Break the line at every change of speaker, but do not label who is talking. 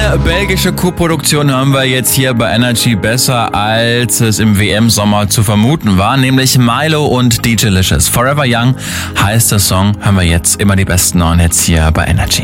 Eine belgische Koproduktion hören wir jetzt hier bei Energy besser, als es im WM-Sommer zu vermuten war, nämlich Milo und DJ Licious. Forever Young heißt der Song, hören wir jetzt immer die besten neuen Hits hier bei Energy.